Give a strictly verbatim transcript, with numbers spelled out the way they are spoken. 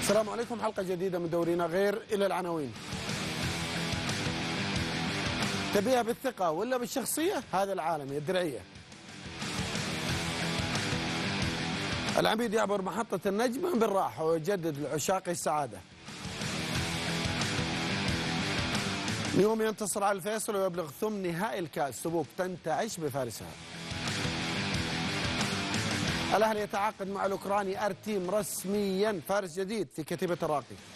السلام عليكم. حلقة جديدة من دورينا غير. إلى العناوين. تبيها بالثقة ولا بالشخصية؟ هذا العالمي الدرعية. العميد يعبر محطة النجم بالراحة ويجدد لعشاقه السعادة. نيوم ينتصر على الفيصل ويبلغ ثمن نهائي الكأس. سبوك تنتعش بفارسها. الأهلي يتعاقد مع الأوكراني أرتيم رسميا فارس جديد في كتيبة الراقي.